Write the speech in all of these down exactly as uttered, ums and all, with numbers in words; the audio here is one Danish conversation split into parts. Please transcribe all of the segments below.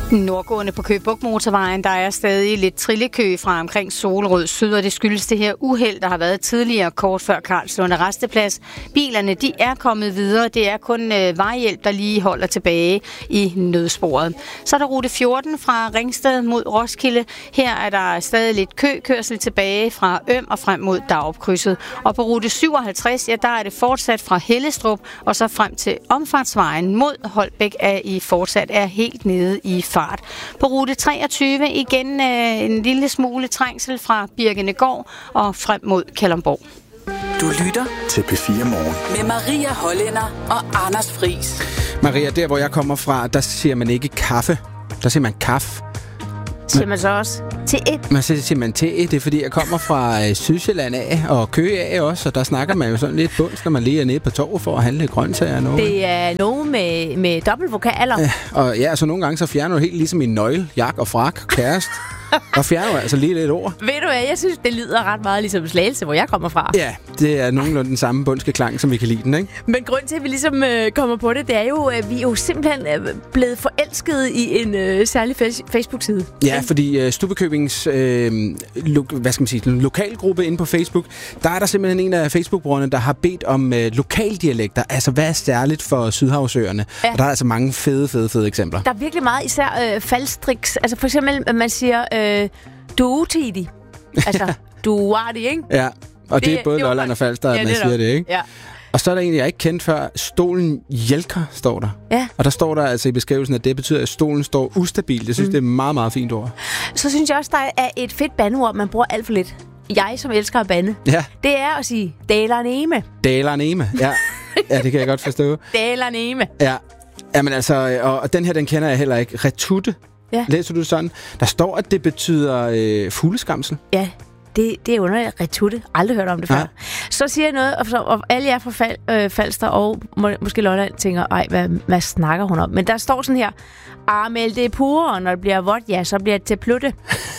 Nordgående på Køge Bugt Motorvejen, der er stadig lidt trillekø fra omkring Solrød Syd, og det skyldes det her uheld, der har været tidligere kort før Karlslunde Rasteplads. Bilerne, de er kommet videre. Det er kun øh, vejhjælp, der lige holder tilbage i nødsporet. Så er der rute fjorten fra Ringsted mod Roskilde. Her er der stadig lidt køkørsel tilbage fra Øm og frem mod Dagopkrydset. Og på rute syvoghalvtreds, ja, der er det fortsat fra Hellestrup og så frem til Omfartsvejen mod Holbæk, er I fortsat er helt nede i fart. På rute treogtyve igen øh, en lille smule trængsel fra Birkenegård og frem mod Kalundborg. Du lytter til P fire Morgen med Maria Hollænder og Anders Friis. Maria, der hvor jeg kommer fra, der siger man ikke kaffe. Der siger man kaffe. Siger man så også til et? Man siger, siger man til et. Det er fordi, jeg kommer fra øh, Sydsjælland af og Køge af også, og der snakker man jo sådan lidt bunds, når man lige er nede på torvet for at handle grøntsager og noget. Det er nogen med, med dobbeltvokaler. Ja, og ja, så nogle gange så fjerner du helt ligesom en nøgle, jak og frak, kæreste. Og fjerner du altså lige lidt ord. Ved du hvad, jeg synes, det lyder ret meget ligesom Slagelse, hvor jeg kommer fra. Ja, det er nogenlunde den samme bundske klang, som vi kan lide den, ikke? Men grund til, at vi ligesom øh, kommer på det, det er jo, at vi er jo simpelthen øh, blevet forelskede i en øh, særlig fa- Facebook-side. Ja, fordi øh, Stubbekøbings øh, lo- hvad skal man sige, lokalgruppe inde på Facebook, der er der simpelthen en af Facebook-brugerne, der har bedt om øh, lokaldialekter. Altså, hvad er særligt for Sydhavsøerne? Ja. Og der er altså mange fede, fede, fede eksempler. Der er virkelig meget, især øh, faldstriks. Altså for eksempel, at man siger, øh, du er utidig. Altså, du er det, ikke? Ja, og det, det er både det Lolland og Falster, ja, at man det siger det, ikke? Ja. Og så er der en, jeg ikke kendte før. Stolen hjælker, står der. Ja. Og der står der altså i beskrivelsen, at det betyder, at stolen står ustabil. Jeg synes, mm. det er et meget, meget fint ord. Så synes jeg også, der er et fedt bandeord, man bruger alt for lidt. Jeg, som elsker at bande. Ja. Det er at sige, dalaneme. Dalaneme, ja. Ja, det kan jeg godt forstå. Dalaneme. Ja. Jamen altså, og, og den her, den kender jeg heller ikke. Retutte. Ja. Læser du sådan? Der står, at det betyder øh, fugleskamsel. Ja, det, det er underligt. Retutte. Aldrig hørt om det før. Ja. Så siger jeg noget, og, så, og alle jer fra Fal, øh, Falster og må, måske Lolland tænker, ej, hvad, hvad snakker hun om? Men der står sådan her, Armel, det er pure, og når det bliver vådt, ja, så bliver det til plutte.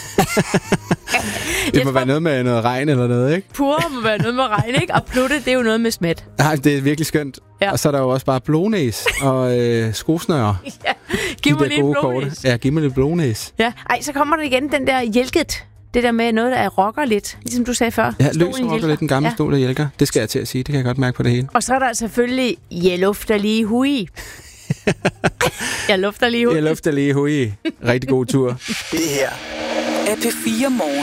Det må være noget med noget regn eller noget, ikke? Pure må være noget med regn, ikke? Og plutte, det er jo noget med smet. Nej, det er virkelig skønt. Ja. Og så er der jo også bare blånæs og øh, skosnøre. Ja, giv mig lidt blånæs. Ja, giv mig lidt blånæs. Ja, ej, så kommer der igen den der hjælket. Det der med noget, der rocker lidt, ligesom du sagde før. Ja, løs rocker lidt, den gamle ja. Stol, der hjælker. Det skal jeg til at sige, det kan jeg godt mærke på det hele. Og så er der selvfølgelig, jeg lufter lige hui. jeg lufter lige hui. Jeg lufter lige hui. Rigtig god tur. Det her er P fire Morgen.